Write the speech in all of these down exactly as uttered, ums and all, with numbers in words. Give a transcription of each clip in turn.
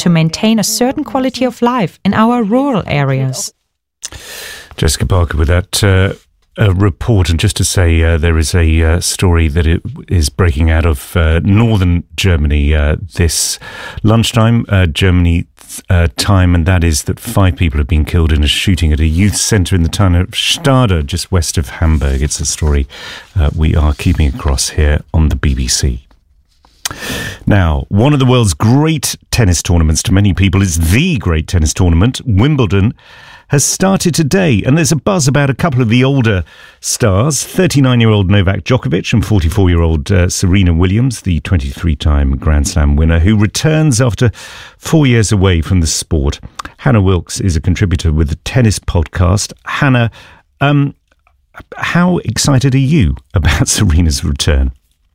to maintain a certain quality of life in our rural areas. Jessica Barker with that uh, uh, report. And just to say, uh, there is a uh, story that it is breaking out of uh, northern Germany uh, this lunchtime, uh, Germany uh, time, and that is that five people have been killed in a shooting at a youth centre in the town of Stade, just west of Hamburg. It's a story uh, we are keeping across here on the B B C. Now, one of the world's great tennis tournaments to many people is the great tennis tournament, Wimbledon, has started today, and there's a buzz about a couple of the older stars, thirty-nine-year-old Novak Djokovic and forty-four-year-old uh, Serena Williams, the twenty-three-time Grand Slam winner, who returns after four years away from the sport. Hannah Wilkes is a contributor with the Tennis Podcast. Hannah, um, how excited are you about Serena's return?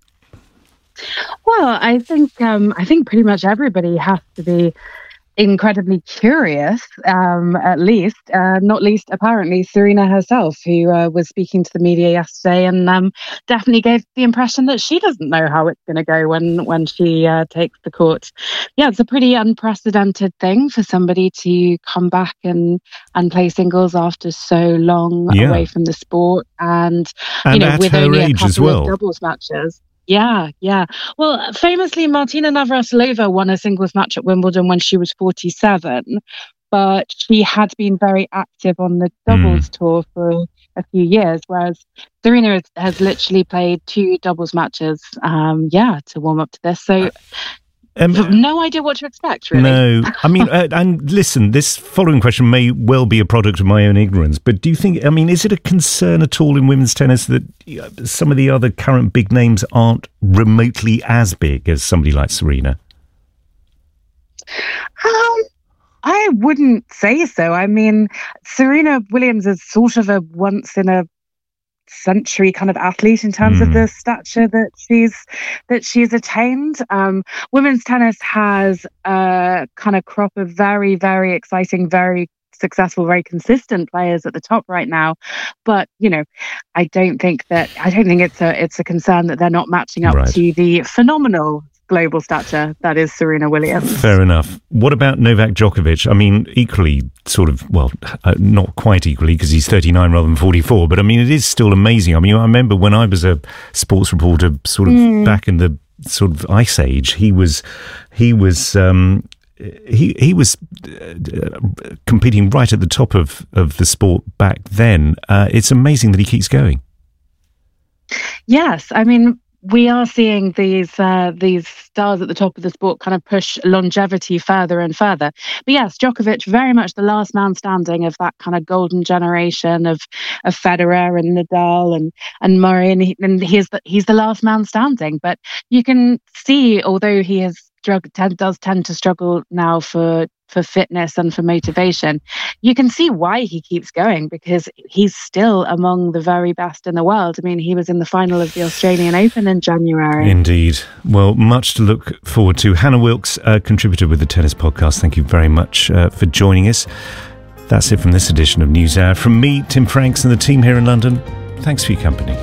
Well, I think um, I think pretty much everybody has to be incredibly curious, um, at least, uh, not least apparently Serena herself, who uh, was speaking to the media yesterday and um, definitely gave the impression that she doesn't know how it's going to go when when she uh, takes the court. Yeah, it's a pretty unprecedented thing for somebody to come back and and play singles after so long yeah. away from the sport, and, and you know, at with her only a age couple as well. of doubles matches. Yeah, yeah. Well, famously, Martina Navratilova won a singles match at Wimbledon when she was forty-seven, but she had been very active on the doubles mm. tour for a few years, whereas Serena has, has literally played two doubles matches, um, yeah, to warm up to this. So um, no idea what to expect, really. No, I mean, uh, and listen, this following question may well be a product of my own ignorance, but do you think, I mean, is it a concern at all in women's tennis that some of the other current big names aren't remotely as big as somebody like Serena? Um, I wouldn't say so. I mean, Serena Williams is sort of a once in a century kind of athlete in terms mm. of the stature that she's that she's attained. Um, women's tennis has a kind of crop of very, very exciting, very successful, very consistent players at the top right now. But, you know, I don't think that I don't think it's a it's a concern that they're not matching up right. to the phenomenal global stature that is Serena Williams. Fair enough. What about Novak Djokovic? I mean, equally sort of, well, uh, not quite equally because he's thirty-nine rather than forty-four, but I mean, it is still amazing. I mean, I remember when I was a sports reporter sort of mm. back in the sort of ice age, he was, he was, um, he he was uh, competing right at the top of, of the sport back then. Uh, it's amazing that he keeps going. Yes, I mean, we are seeing these uh, these stars at the top of the sport kind of push longevity further and further. But yes, Djokovic, very much the last man standing of that kind of golden generation of of Federer and Nadal and and Murray, and, he, and he's the, he's the last man standing. But you can see, although he has struggled, tend, does tend to struggle now for. for fitness and for motivation, you can see why he keeps going, because he's still among the very best in the world. I mean, he was in the final of the Australian Open in January. Indeed. Well, much to look forward to. Hannah Wilkes, a contributor with the Tennis Podcast, thank you very much uh, for joining us. That's it from this edition of NewsHour. From me, Tim Franks, and the team here in London, thanks for your company.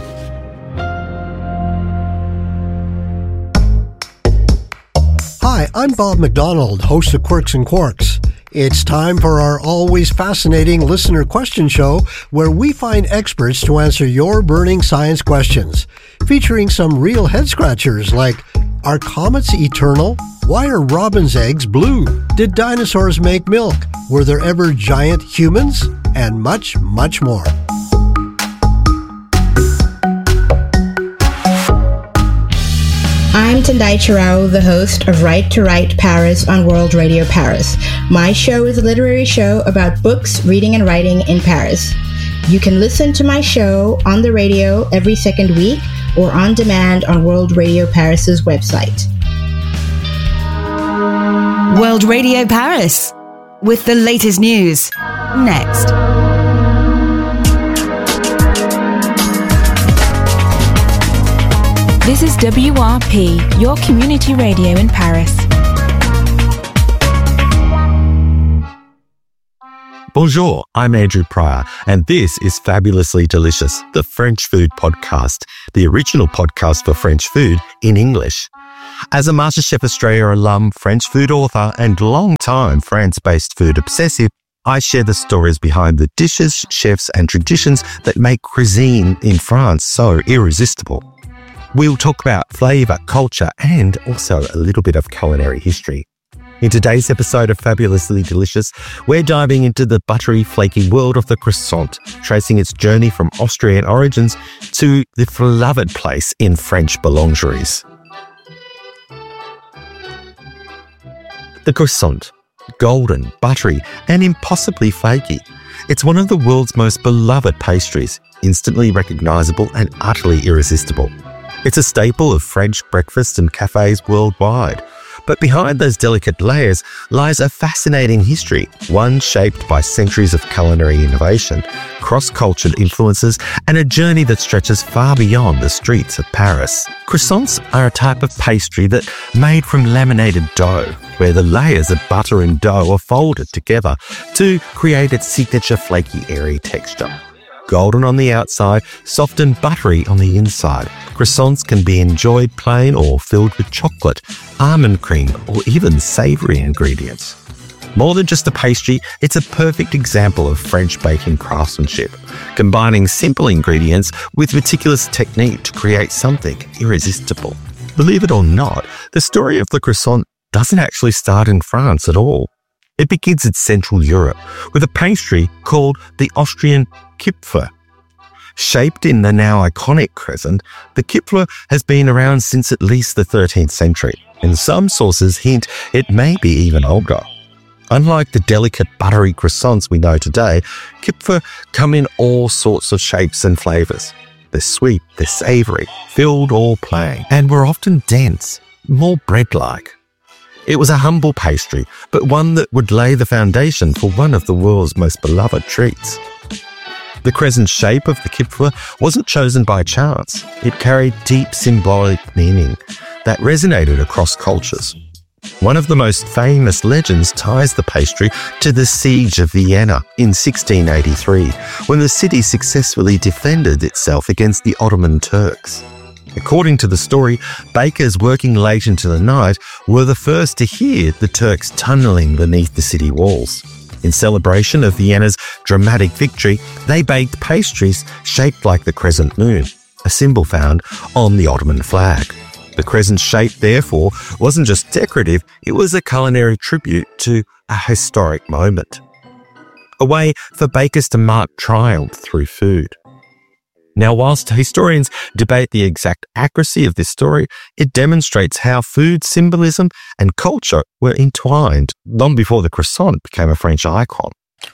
Hi, I'm Bob McDonald, host of Quirks and Quarks. It's time for our always fascinating listener question show, where we find experts to answer your burning science questions, featuring some real head-scratchers like, are comets eternal? Why are robin's eggs blue? Did dinosaurs make milk? Were there ever giant humans? And much, much more. I'm Tendai Chirao, the host of Right to Write Paris on World Radio Paris. My show is a literary show about books, reading, and writing in Paris. You can listen to my show on the radio every second week or on demand on World Radio Paris's website. World Radio Paris, with the latest news. Next. This is W R P, your community radio in Paris. Bonjour, I'm Andrew Pryor, and this is Fabulously Delicious, the French food podcast, the original podcast for French food in English. As a MasterChef Australia alum, French food author, and long-time France-based food obsessive, I share the stories behind the dishes, chefs, and traditions that make cuisine in France so irresistible. We'll talk about flavour, culture, and also a little bit of culinary history. In today's episode of Fabulously Delicious, we're diving into the buttery, flaky world of the croissant, tracing its journey from Austrian origins to the beloved place in French boulangeries. The croissant. Golden, buttery, and impossibly flaky. It's one of the world's most beloved pastries, instantly recognisable and utterly irresistible. It's a staple of French breakfasts and cafes worldwide. But behind those delicate layers lies a fascinating history, one shaped by centuries of culinary innovation, cross-cultured influences, and a journey that stretches far beyond the streets of Paris. Croissants are a type of pastry that made from laminated dough, where the layers of butter and dough are folded together to create its signature flaky, airy texture. Golden on the outside, soft and buttery on the inside. Croissants can be enjoyed plain or filled with chocolate, almond cream, or even savoury ingredients. More than just a pastry, it's a perfect example of French baking craftsmanship, combining simple ingredients with meticulous technique to create something irresistible. Believe it or not, the story of the croissant doesn't actually start in France at all. It begins in Central Europe with a pastry called the Austrian Kipferl. Shaped in the now iconic crescent, the Kipferl has been around since at least the thirteenth century, and some sources hint it may be even older. Unlike the delicate buttery croissants we know today, Kipferl come in all sorts of shapes and flavours. They're sweet, they're savoury, filled or plain, and were often dense, more bread-like. It was a humble pastry, but one that would lay the foundation for one of the world's most beloved treats. The crescent shape of the Kipferl wasn't chosen by chance. It carried deep symbolic meaning that resonated across cultures. One of the most famous legends ties the pastry to the Siege of Vienna in sixteen eighty-three, when the city successfully defended itself against the Ottoman Turks. According to the story, bakers working late into the night were the first to hear the Turks tunnelling beneath the city walls. In celebration of Vienna's dramatic victory, they baked pastries shaped like the crescent moon, a symbol found on the Ottoman flag. The crescent shape, therefore, wasn't just decorative, it was a culinary tribute to a historic moment. A way for bakers to mark triumph through food. Now, whilst historians debate the exact accuracy of this story, it demonstrates how food symbolism and culture were entwined long before the croissant became a French icon.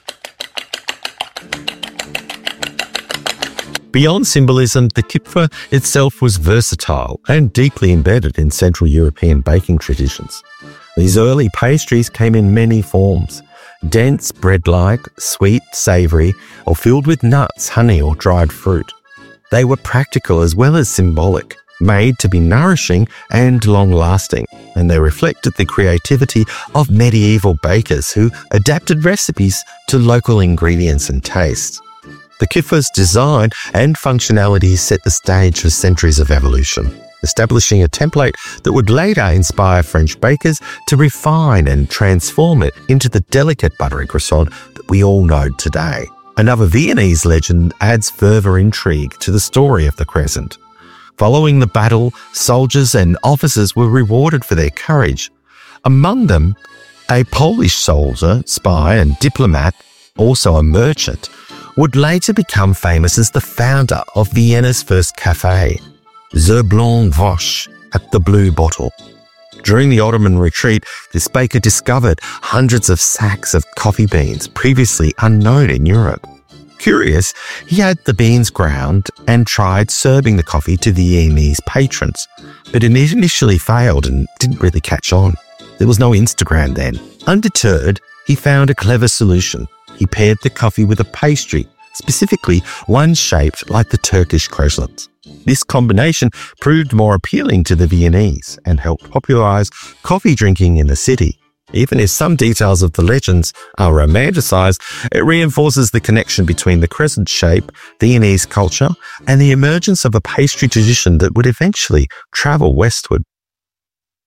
Beyond symbolism, the Kipferl itself was versatile and deeply embedded in Central European baking traditions. These early pastries came in many forms: dense, bread-like, sweet, savoury, or filled with nuts, honey, or dried fruit. They were practical as well as symbolic, made to be nourishing and long-lasting, and they reflected the creativity of medieval bakers who adapted recipes to local ingredients and tastes. The Kipferl's design and functionality set the stage for centuries of evolution, establishing a template that would later inspire French bakers to refine and transform it into the delicate buttery croissant that we all know today. Another Viennese legend adds further intrigue to the story of the crescent. Following the battle, soldiers and officers were rewarded for their courage. Among them, a Polish soldier, spy and diplomat, also a merchant, would later become famous as the founder of Vienna's first cafe, The Blonde Vache, at the Blue Bottle. During the Ottoman retreat, this baker discovered hundreds of sacks of coffee beans previously unknown in Europe. Curious, he had the beans ground and tried serving the coffee to Viennese patrons, but it initially failed and didn't really catch on. There was no Instagram then. Undeterred, he found a clever solution. He paired the coffee with a pastry, specifically one shaped like the Turkish crescent. This combination proved more appealing to the Viennese and helped popularize coffee drinking in the city. Even if some details of the legends are romanticized, it reinforces the connection between the crescent shape, Viennese culture, and the emergence of a pastry tradition that would eventually travel westward.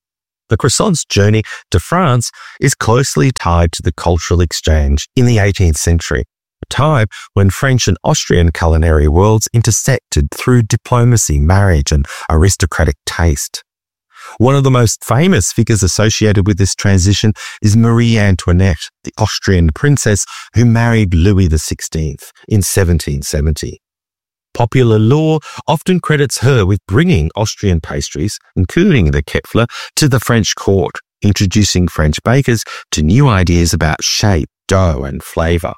The croissant's journey to France is closely tied to the cultural exchange in the eighteenth century, a time when French and Austrian culinary worlds intersected through diplomacy, marriage, and aristocratic taste. One of the most famous figures associated with this transition is Marie Antoinette, the Austrian princess who married Louis the sixteenth in seventeen seventy. Popular lore often credits her with bringing Austrian pastries, including the Kefler, to the French court, introducing French bakers to new ideas about shape, dough, and flavour.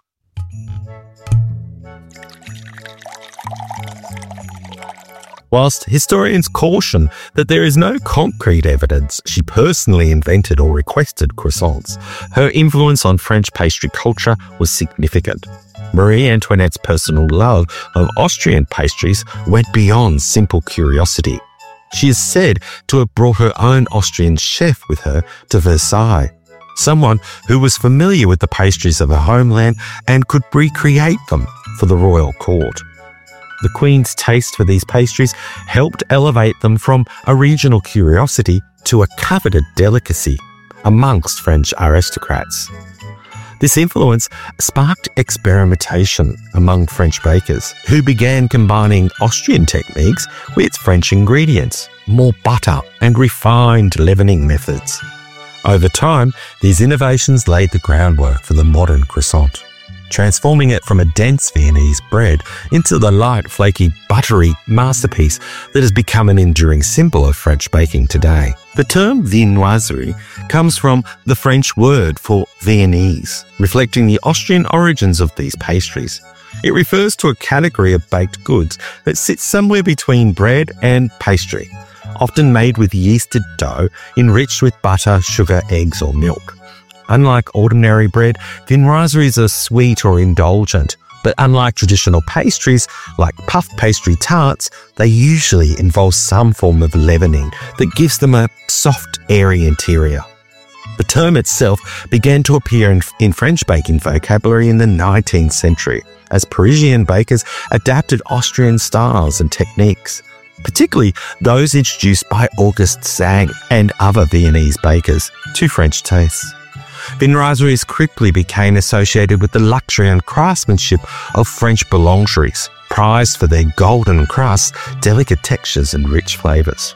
Whilst historians caution that there is no concrete evidence she personally invented or requested croissants, her influence on French pastry culture was significant. Marie Antoinette's personal love of Austrian pastries went beyond simple curiosity. She is said to have brought her own Austrian chef with her to Versailles, someone who was familiar with the pastries of her homeland and could recreate them for the royal court. The Queen's taste for these pastries helped elevate them from a regional curiosity to a coveted delicacy amongst French aristocrats. This influence sparked experimentation among French bakers, who began combining Austrian techniques with French ingredients, more butter, and refined leavening methods. Over time, these innovations laid the groundwork for the modern croissant, transforming it from a dense Viennese bread into the light, flaky, buttery masterpiece that has become an enduring symbol of French baking today. The term viennoiserie comes from the French word for Viennese, reflecting the Austrian origins of these pastries. It refers to a category of baked goods that sits somewhere between bread and pastry, often made with yeasted dough enriched with butter, sugar, eggs, or milk. Unlike ordinary bread, viennoiseries are sweet or indulgent, but unlike traditional pastries like puff pastry tarts, they usually involve some form of leavening that gives them a soft, airy interior. The term itself began to appear in, in French baking vocabulary in the nineteenth century as Parisian bakers adapted Austrian styles and techniques, particularly those introduced by Auguste Sagne and other Viennese bakers to French tastes. Viennoiseries quickly became associated with the luxury and craftsmanship of French boulangeries, prized for their golden crusts, delicate textures, and rich flavours.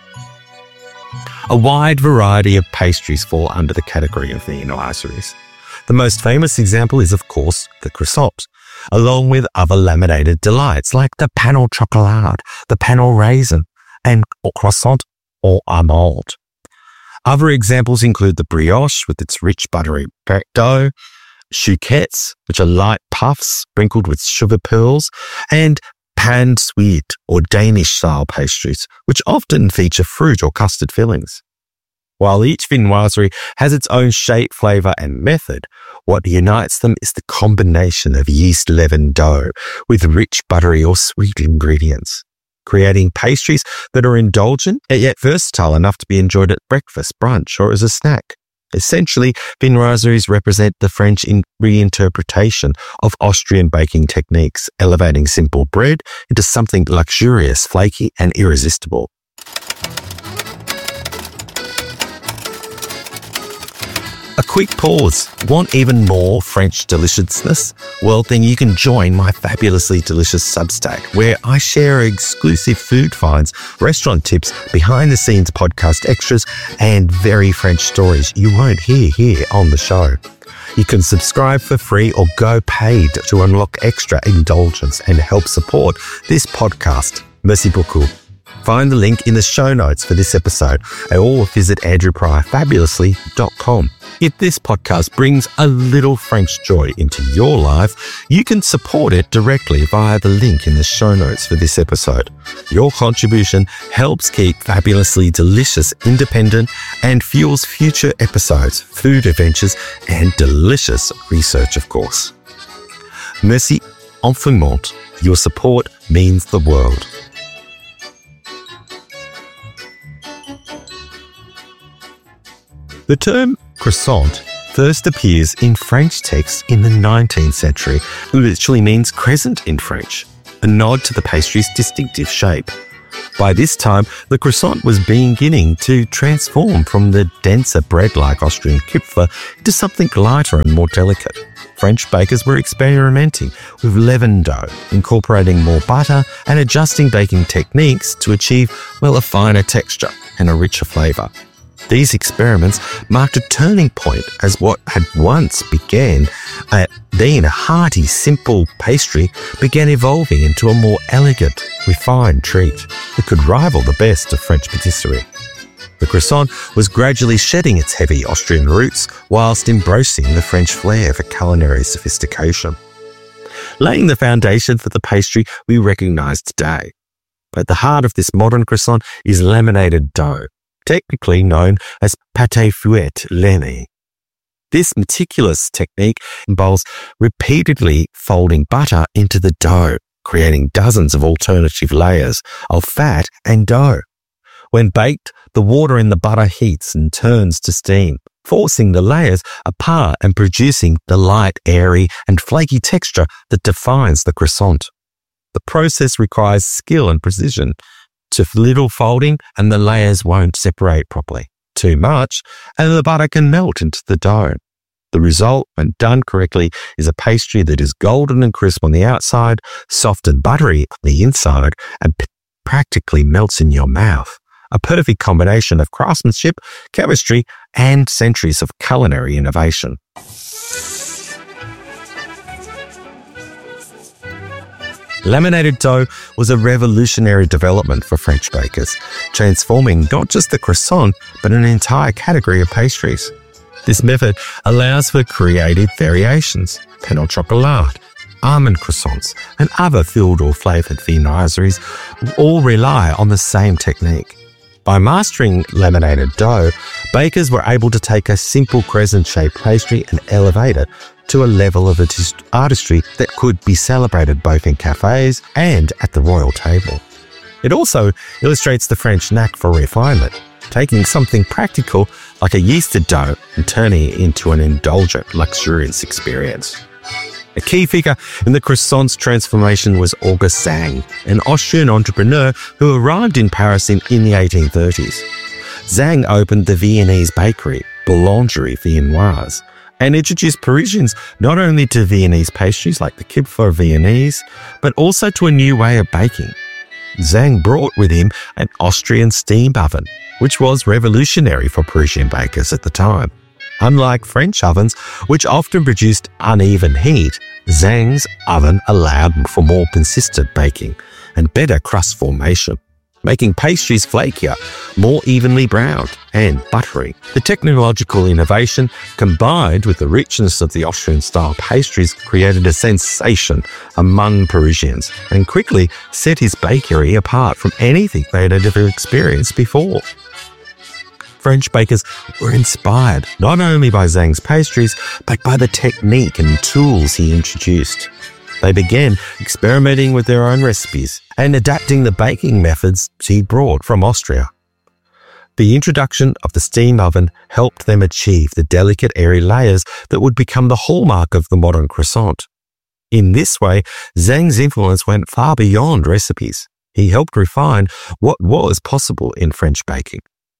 A wide variety of pastries fall under the category of viennoiseries. The most famous example is, of course, the croissant, along with other laminated delights like the pain au chocolat, the pain au raisin, and croissant au amande. Other examples include the brioche with its rich buttery dough, chouquettes, which are light puffs sprinkled with sugar pearls, and pan suite or Danish-style pastries, which often feature fruit or custard fillings. While each viennoiserie has its own shape, flavour and method, what unites them is the combination of yeast-leavened dough with rich buttery or sweet ingredients, creating pastries that are indulgent yet versatile enough to be enjoyed at breakfast, brunch, or as a snack. Essentially, viennoiseries represent the French in- reinterpretation of Austrian baking techniques, elevating simple bread into something luxurious, flaky, and irresistible. A quick pause. Want even more French deliciousness? Well, then you can join my Fabulously Delicious Substack, where I share exclusive food finds, restaurant tips, behind-the-scenes podcast extras, and very French stories you won't hear here on the show. You can subscribe for free or go paid to unlock extra indulgence and help support this podcast. Merci beaucoup. Find the link in the show notes for this episode or visit andrew pryor fabulously dot com. If this podcast brings a little French joy into your life, you can support it directly via the link in the show notes for this episode. Your contribution helps keep Fabulously Delicious independent and fuels future episodes, food adventures, and delicious research, of course. Merci infiniment. Your support means the world. The term croissant first appears in French texts in the nineteenth century. It literally means crescent in French, a nod to the pastry's distinctive shape. By this time, the croissant was beginning to transform from the denser bread-like Austrian Kipfer into something lighter and more delicate. French bakers were experimenting with leavened dough, incorporating more butter and adjusting baking techniques to achieve, well, a finer texture and a richer flavour. These experiments marked a turning point as what had once began at being a hearty, simple pastry began evolving into a more elegant, refined treat that could rival the best of French patisserie. The croissant was gradually shedding its heavy Austrian roots whilst embracing the French flair for culinary sophistication, laying the foundation for the pastry we recognise today. At the heart of this modern croissant is laminated dough, technically known as pâte fouette lainée. This meticulous technique involves repeatedly folding butter into the dough, creating dozens of alternative layers of fat and dough. When baked, the water in the butter heats and turns to steam, forcing the layers apart and producing the light, airy and flaky texture that defines the croissant. The process requires skill and precision. Too little folding and the layers won't separate properly. Too much and the butter can melt into the dough. The result, when done correctly, is a pastry that is golden and crisp on the outside, soft and buttery on the inside, and p- practically melts in your mouth. A perfect combination of craftsmanship, chemistry, and centuries of culinary innovation. Laminated dough was a revolutionary development for French bakers, transforming not just the croissant, but an entire category of pastries. This method allows for creative variations. Pain au chocolat, almond croissants, and other filled or flavoured viennoiseries all rely on the same technique. By mastering laminated dough, bakers were able to take a simple crescent-shaped pastry and elevate it to a level of artistry that could be celebrated both in cafes and at the royal table. It also illustrates the French knack for refinement, taking something practical like a yeasted dough and turning it into an indulgent, luxurious experience. A key figure in the croissant's transformation was August Zang, an Austrian entrepreneur who arrived in Paris in, in the eighteen thirties. Zang opened the Viennese bakery, Boulangerie Viennoise, and introduced Parisians not only to Viennese pastries like the Kipfer Viennese, but also to a new way of baking. Zang brought with him an Austrian steam oven, which was revolutionary for Parisian bakers at the time. Unlike French ovens, which often produced uneven heat, Zang's oven allowed for more consistent baking and better crust formation, making pastries flakier, more evenly browned and buttery. The technological innovation, combined with the richness of the Austrian-style pastries, created a sensation among Parisians and quickly set his bakery apart from anything they had ever experienced before. French bakers were inspired not only by Zang's pastries, but by the technique and tools he introduced. They began experimenting with their own recipes and adapting the baking methods he brought from Austria. The introduction of the steam oven helped them achieve the delicate, airy layers that would become the hallmark of the modern croissant. In this way, Zang's influence went far beyond recipes. He helped refine what was possible in French baking.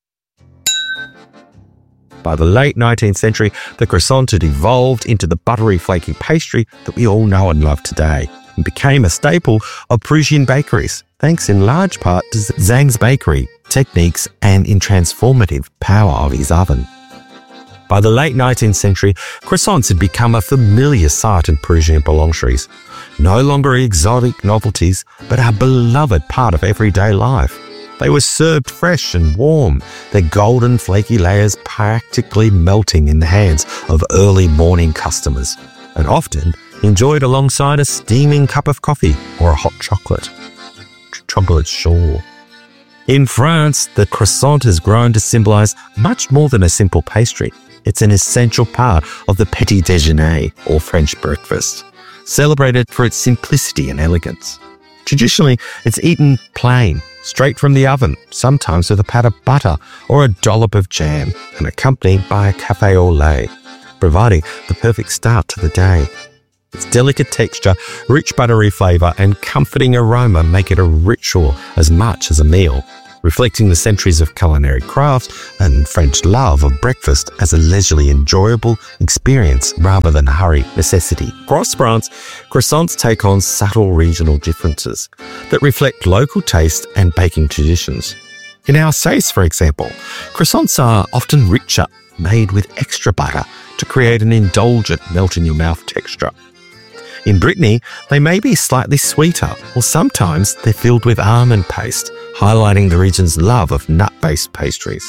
By the late nineteenth century, the croissant had evolved into the buttery, flaky pastry that we all know and love today and became a staple of Parisian bakeries, thanks in large part to Zang's bakery techniques and in transformative power of his oven. By the late nineteenth century, croissants had become a familiar sight in Parisian boulangeries, no longer exotic novelties, but a beloved part of everyday life. They were served fresh and warm, their golden flaky layers practically melting in the hands of early morning customers, and often enjoyed alongside a steaming cup of coffee or a hot chocolate. Chocolate chaud. In France, the croissant has grown to symbolize much more than a simple pastry. It's an essential part of the petit déjeuner or French breakfast, celebrated for its simplicity and elegance. Traditionally, it's eaten plain, straight from the oven, sometimes with a pat of butter or a dollop of jam, and accompanied by a café au lait, providing the perfect start to the day. Its delicate texture, rich buttery flavour and comforting aroma make it a ritual as much as a meal, reflecting the centuries of culinary craft and French love of breakfast as a leisurely enjoyable experience rather than hurried necessity. Across France, croissants take on subtle regional differences that reflect local taste and baking traditions. In Alsace, for example, croissants are often richer, made with extra butter to create an indulgent melt-in-your-mouth texture. In Brittany, they may be slightly sweeter, or sometimes they're filled with almond paste, highlighting the region's love of nut-based pastries.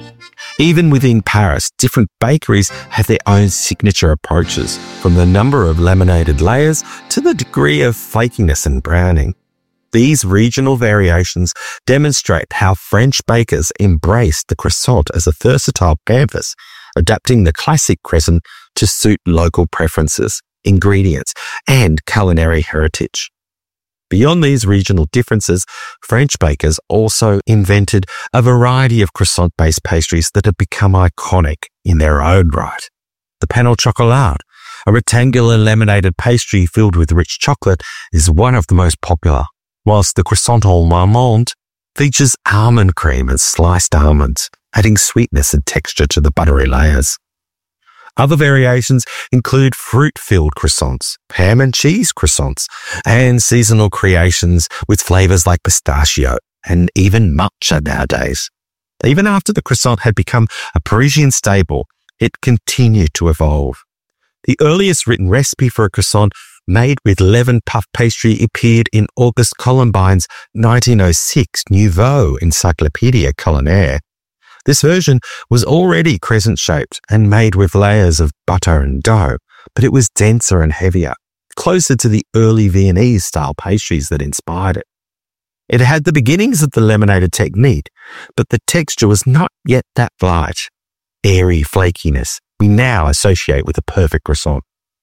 Even within Paris, different bakeries have their own signature approaches, from the number of laminated layers to the degree of flakiness and browning. These regional variations demonstrate how French bakers embraced the croissant as a versatile canvas, adapting the classic crescent to suit local preferences, ingredients, and culinary heritage. Beyond these regional differences, French bakers also invented a variety of croissant-based pastries that have become iconic in their own right. The pain au chocolat, a rectangular laminated pastry filled with rich chocolate, is one of the most popular, whilst the croissant en marmande features almond cream and sliced almonds, adding sweetness and texture to the buttery layers. Other variations include fruit-filled croissants, ham and cheese croissants, and seasonal creations with flavours like pistachio and even matcha nowadays. Even after the croissant had become a Parisian staple, it continued to evolve. The earliest written recipe for a croissant made with leavened puff pastry appeared in Auguste Colombine's nineteen oh six Nouveau Encyclopédia Culinaire. This version was already crescent-shaped and made with layers of butter and dough, but it was denser and heavier, closer to the early Viennese-style pastries that inspired it. It had the beginnings of the laminated technique, but the texture was not yet that light, airy flakiness we now associate with a perfect croissant.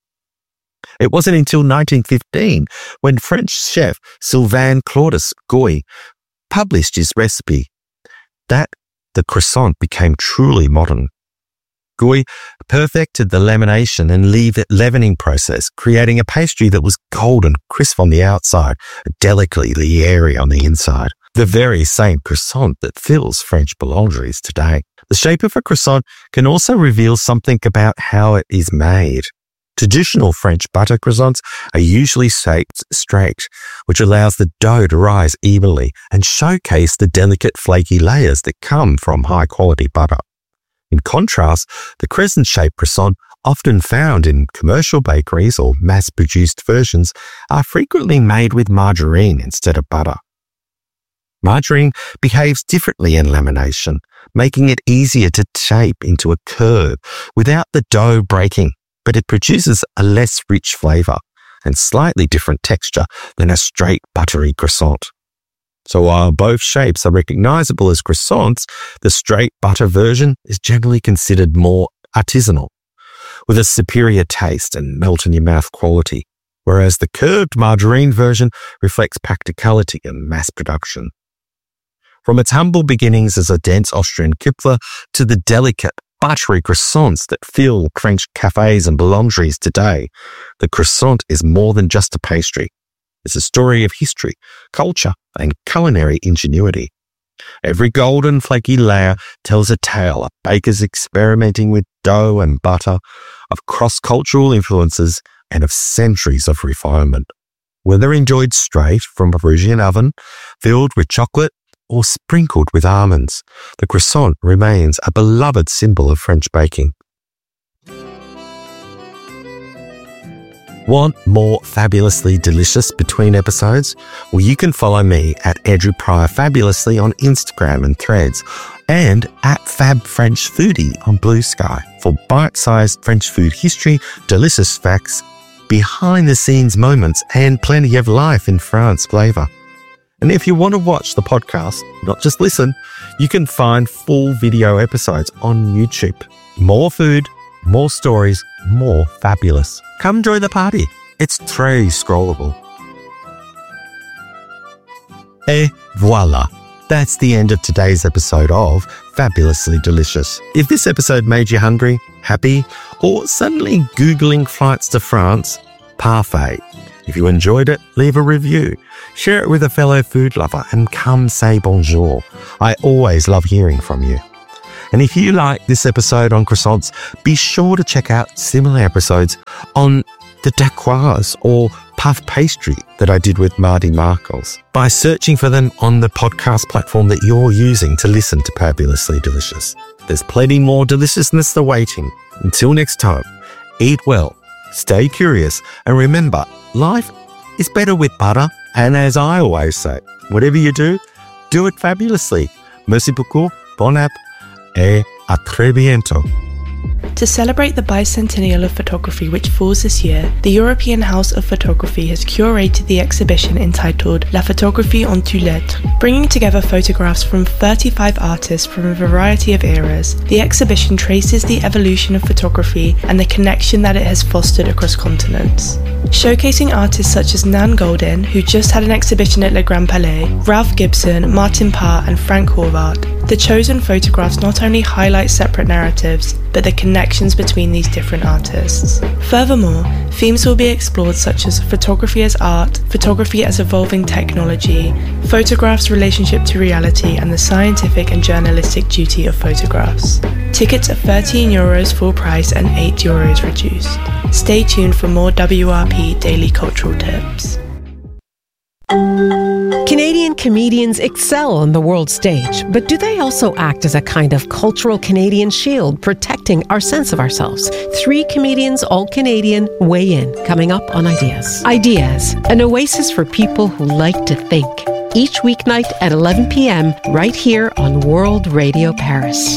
It wasn't until nineteen fifteen when French chef Sylvain Claude Gouy published his recipe that the croissant became truly modern. Gouy perfected the lamination and leavening process, creating a pastry that was golden, crisp on the outside, delicately airy on the inside. The very same croissant that fills French boulangeries today. The shape of a croissant can also reveal something about how it is made. Traditional French butter croissants are usually shaped straight, which allows the dough to rise evenly and showcase the delicate flaky layers that come from high-quality butter. In contrast, the crescent-shaped croissant, often found in commercial bakeries or mass-produced versions, are frequently made with margarine instead of butter. Margarine behaves differently in lamination, making it easier to shape into a curve without the dough breaking, but it produces a less rich flavour and slightly different texture than a straight buttery croissant. So while both shapes are recognisable as croissants, the straight butter version is generally considered more artisanal, with a superior taste and melt-in-your-mouth quality, whereas the curved margarine version reflects practicality and mass production. From its humble beginnings as a dense Austrian Kipfler to the delicate, buttery croissants that fill French cafes and boulangeries today, the croissant is more than just a pastry. It's a story of history, culture, and culinary ingenuity. Every golden, flaky layer tells a tale of bakers experimenting with dough and butter, of cross-cultural influences, and of centuries of refinement. Whether enjoyed straight from a Parisian oven, filled with chocolate, or sprinkled with almonds, the croissant remains a beloved symbol of French baking. Want more fabulously delicious between episodes? Well, you can follow me at Andrew Pryor Fabulously on Instagram and Threads, and at Fab French Foodie on Blue Sky for bite-sized French food history, delicious facts, behind-the-scenes moments, and plenty of life in France flavour. And if you want to watch the podcast, not just listen, you can find full video episodes on YouTube. More food, more stories, more fabulous. Come join the party. It's très scrollable. Et voila. That's the end of today's episode of Fabulously Delicious. If this episode made you hungry, happy, or suddenly Googling flights to France, Parfait. If you enjoyed it, leave a review. Share it with a fellow food lover and come say bonjour. I always love hearing from you. And if you like this episode on croissants, be sure to check out similar episodes on the dacquoise or puff pastry that I did with Marty Markles by searching for them on the podcast platform that you're using to listen to Fabulously Delicious. There's plenty more deliciousness awaiting. Until next time, eat well, stay curious, and remember, life is better with butter. And as I always say, whatever you do, do it fabulously. Merci beaucoup, bon app, et à très bientôt. To celebrate the bicentennial of photography which falls this year, the European House of Photography has curated the exhibition entitled La Photographie en toutes lettres. Bringing together photographs from thirty-five artists from a variety of eras, the exhibition traces the evolution of photography and the connection that it has fostered across continents. Showcasing artists such as Nan Goldin, who just had an exhibition at Le Grand Palais, Ralph Gibson, Martin Parr and Frank Horvath, the chosen photographs not only highlight separate narratives, but the connections between these different artists. Furthermore, themes will be explored such as photography as art, photography as evolving technology, photographs' relationship to reality, and the scientific and journalistic duty of photographs. Tickets are thirteen euros full price and eight euros reduced. Stay tuned for more W R P daily cultural tips. Canadian comedians excel on the world stage, but do they also act as a kind of cultural Canadian shield, protecting our sense of ourselves? Three comedians, all Canadian, weigh in, coming up on Ideas. Ideas, an oasis for people who like to think. Each weeknight at eleven p.m, right here on World Radio Paris.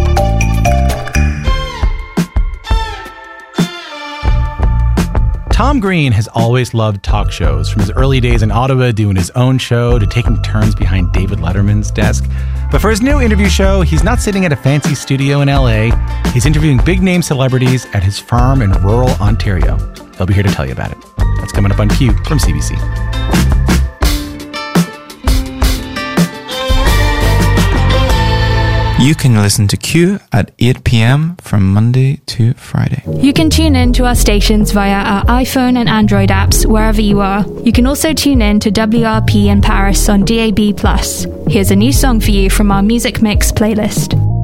Tom Green has always loved talk shows, from his early days in Ottawa doing his own show to taking turns behind David Letterman's desk. But for his new interview show, he's not sitting at a fancy studio in L A. He's interviewing big-name celebrities at his farm in rural Ontario. He'll be here to tell you about it. That's coming up on Q from C B C. You can listen to Q at eight p.m. from Monday to Friday. You can tune in to our stations via our iPhone and Android apps wherever you are. You can also tune in to W R P in Paris on D A B plus. Here's a new song for you from our Music Mix playlist.